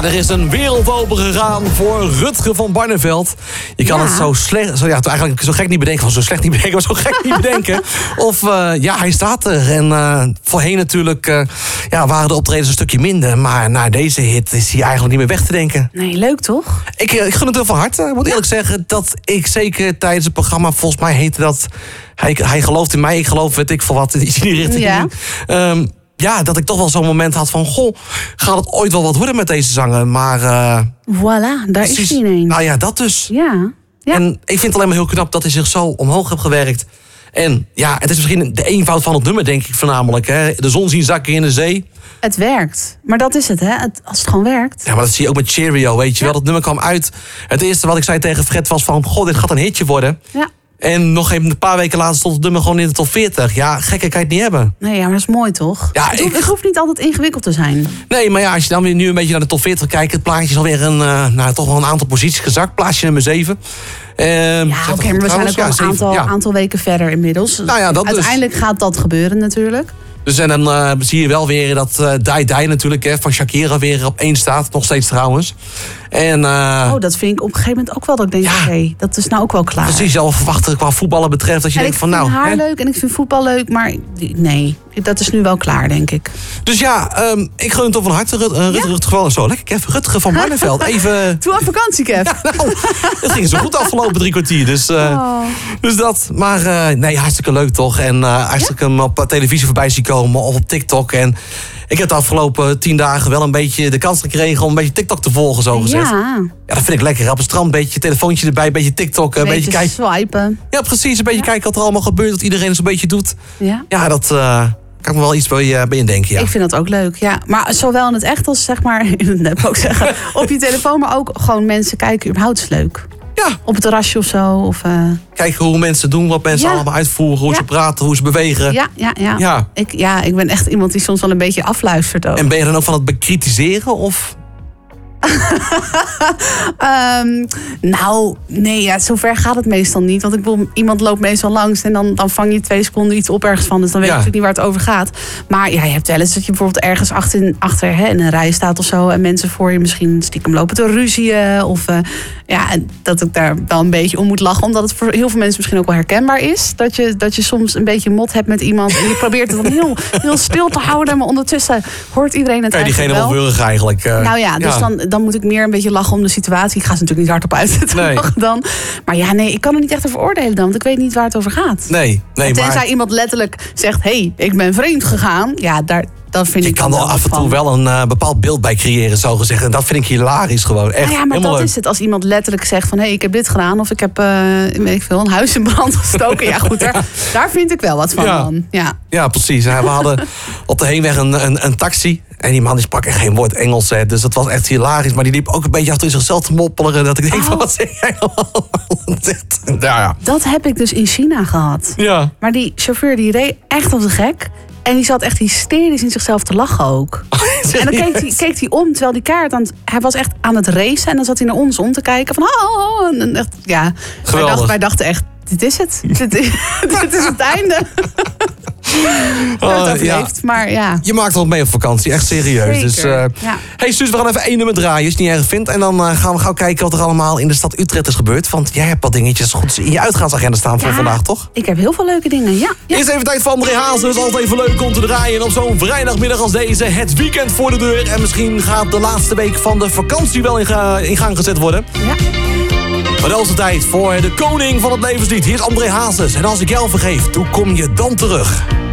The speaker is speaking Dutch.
Er is een wereld open gegaan voor Rutger van Barneveld. Je kan het zo slecht, eigenlijk zo gek niet bedenken. Zo slecht niet bedenken, maar zo gek niet bedenken. Of hij staat er. En voorheen natuurlijk waren de optredens een stukje minder. Maar na deze hit is hij eigenlijk niet meer weg te denken. Nee, leuk toch? Ik gun het heel van harte. Ik moet eerlijk zeggen dat ik zeker tijdens het programma, volgens mij heette dat, hij gelooft in mij, ik geloof, weet ik veel wat, iets in die richting. Ja. Dat ik toch wel zo'n moment had van, gaat het ooit wel wat worden met deze zanger? Maar voilà, daar is hij ineens. Nou ja, dat dus. Ja. En ik vind het alleen maar heel knap dat hij zich zo omhoog heeft gewerkt. En ja, het is misschien de eenvoud van het nummer, denk ik voornamelijk. Hè? De zon zien zakken in de zee. Het werkt. Maar dat is het, hè? Als het gewoon werkt. Ja, maar dat zie je ook met Cheerio, weet je wel. Dat nummer kwam uit. Het eerste wat ik zei tegen Fred was van, dit gaat een hitje worden. Ja. En nog even een paar weken later stond het nummer gewoon in de top 40. Ja, gekker kan je het niet hebben. Nee, ja, maar dat is mooi, toch? Ja, het hoeft niet altijd ingewikkeld te zijn. Nee, maar ja, als je dan weer nu een beetje naar de top 40 kijkt, het plaatje is alweer toch wel een aantal posities gezakt. Plaatsje nummer 7. Maar we zijn ook al een aantal weken verder inmiddels. Nou ja, dat uiteindelijk gaat dat gebeuren natuurlijk. Dus en dan zie je wel weer dat Die natuurlijk van Shakira weer op 1 staat. Nog steeds trouwens. En, dat vind ik op een gegeven moment ook wel. Dat ik denk, oké, dat is nou ook wel klaar. Precies, al verwachten qua voetballen betreft. Dat je denkt van, ik vind haar leuk en ik vind voetbal leuk. Maar nee, dat is nu wel klaar, denk ik. Dus ja, ik gun het toch van harte. Rutger gewoon zo lekker, Kev. Rutger van Barneveld. Even... Doe aan vakantie, Kev. Ja, het ging zo goed afgelopen 3 kwartier. Dus dat. Maar hartstikke leuk toch. En hartstikke hem op televisie voorbij zien komen. Of op TikTok. En ik heb de afgelopen 10 dagen wel een beetje de kans gekregen om een beetje TikTok te volgen, zo gezegd. Ja, dat vind ik lekker. Op het strand een beetje telefoontje erbij, een beetje TikTok. Een beetje kijken. Swipen. Ja, precies. Een beetje kijken wat er allemaal gebeurt. Wat iedereen zo'n beetje doet. Ja, dat kan ik me wel iets bij je denken, ja. Ik vind dat ook leuk, ja. Maar zowel in het echt als zeg maar, in het nep ook zeggen, op je telefoon, maar ook gewoon mensen kijken. Überhaupt is leuk. Ja. Op het terrasje of zo. Of, kijken hoe mensen doen, wat mensen allemaal uitvoeren, hoe ze praten, hoe ze bewegen. Ja. Ik ben echt iemand die soms wel een beetje afluistert ook. En ben je dan ook van het bekritiseren of... zover gaat het meestal niet. Want ik bedoel, iemand loopt meestal langs en dan vang je 2 seconden iets op ergens van. Dus dan weet je natuurlijk niet waar het over gaat. Maar ja, je hebt wel eens dat je bijvoorbeeld ergens achter in een rij staat of zo. En mensen voor je misschien stiekem lopen te ruzien. Of dat ik daar wel een beetje om moet lachen. Omdat het voor heel veel mensen misschien ook wel herkenbaar is. Dat je soms een beetje mot hebt met iemand. En je probeert het dan heel, heel stil te houden. Maar ondertussen hoort iedereen het eigenlijk wel. Diegene wel wurgen eigenlijk. Dus dan moet ik meer een beetje lachen om de situatie. Ik ga ze natuurlijk niet hardop uit lachen dan. Maar ik kan er niet echt over oordelen dan. Want ik weet niet waar het over gaat. Nee, tenzij iemand letterlijk zegt, ik ben vreemd gegaan. Ja, dat vind ik kan er af en toe wel een bepaald beeld bij creëren, zo gezegd. En dat vind ik hilarisch gewoon. Echt, maar dat is het. Als iemand letterlijk zegt van, ik heb dit gedaan. Of ik heb, een huis in brand gestoken. Ja, goed, daar vind ik wel wat van dan. Ja, precies. We hadden op de heenweg een taxi. En die man die sprak echt geen woord Engels. Hè. Dus dat was echt hilarisch. Maar die liep ook een beetje achter zichzelf te moppelen. Dat ik denk van, wat zeg jij allemaal? Dat heb ik dus in China gehad. Ja. Maar die chauffeur die reed echt als een gek. En die zat echt hysterisch in zichzelf te lachen ook. En dan keek hij om, terwijl die kaart hij was echt aan het racen. En dan zat hij naar ons om te kijken van... En echt, wij dachten echt, dit is het. Dit is het einde. Maar ja. Je maakt wel mee op vakantie, echt serieus. Zeker, dus, Hey Suus, we gaan even 1 nummer draaien, als je het niet erg vindt. En dan gaan we gauw kijken wat er allemaal in de stad Utrecht is gebeurd. Want jij hebt wat dingetjes goed in je uitgaansagenda staan voor vandaag, toch? Ik heb heel veel leuke dingen, ja. Eerst even tijd voor André Hazes. Het is altijd even leuk om te draaien. En op zo'n vrijdagmiddag als deze, het weekend voor de deur. En misschien gaat de laatste week van de vakantie wel in gang gezet worden. Ja. Maar dat is de tijd voor de koning van het levenslied. Hier is André Hazes. En als ik jou vergeef, hoe kom je dan terug?